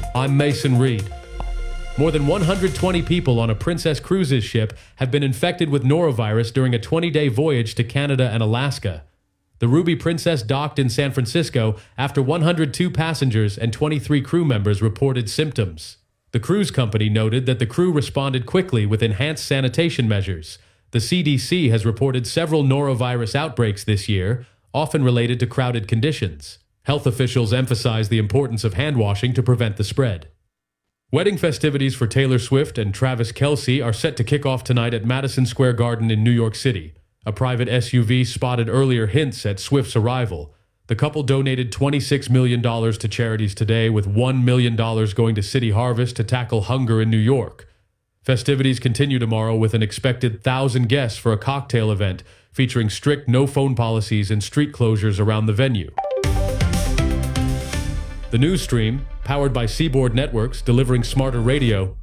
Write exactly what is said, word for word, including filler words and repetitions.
I'm Mason Reed. More than one hundred twenty people on a Princess Cruises ship have been infected with norovirus during a twenty-day voyage to Canada and Alaska. The Ruby Princess docked in San Francisco after one hundred two passengers and twenty-three crew members reported symptoms. The cruise company noted that the crew responded quickly with enhanced sanitation measures. The C D C has reported several norovirus outbreaks this year, often related to crowded conditions. Health officials emphasize the importance of hand washing to prevent the spread. Wedding festivities for Taylor Swift and Travis Kelce are set to kick off tonight at Madison Square Garden in New York City. A private S U V spotted earlier hints at Swift's arrival. The couple donated twenty-six million dollars to charities today, with one million dollars going to City Harvest to tackle hunger in New York. Festivities continue tomorrow with an expected one thousand guests for a cocktail event featuring strict no-phone policies and street closures around the venue. The news stream, powered by Seaboard Networks, delivering smarter radio,